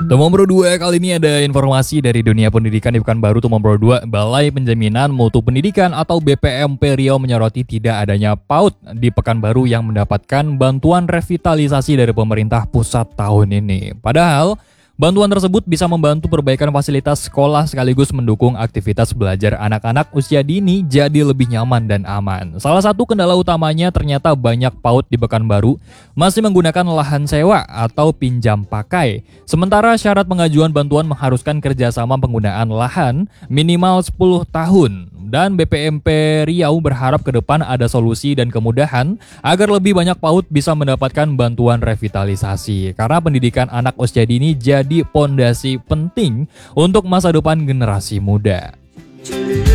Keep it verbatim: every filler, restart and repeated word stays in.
Tumom Bro dua, kali ini ada informasi dari dunia pendidikan di Pekanbaru. Tumom Bro dua, Balai Penjaminan Mutu Pendidikan atau B P M P Riau menyoroti tidak adanya PAUD di Pekanbaru yang mendapatkan bantuan revitalisasi dari pemerintah pusat tahun ini. Padahal bantuan tersebut bisa membantu perbaikan fasilitas sekolah sekaligus mendukung aktivitas belajar anak-anak usia dini jadi lebih nyaman dan aman. Salah satu kendala utamanya ternyata banyak PAUD di Pekanbaru masih menggunakan lahan sewa atau pinjam pakai. Sementara syarat pengajuan bantuan mengharuskan kerjasama penggunaan lahan minimal sepuluh tahun. Dan B P M P Riau berharap ke depan ada solusi dan kemudahan agar lebih banyak PAUD bisa mendapatkan bantuan revitalisasi. Karena pendidikan anak usia dini jadi pondasi penting untuk masa depan generasi muda.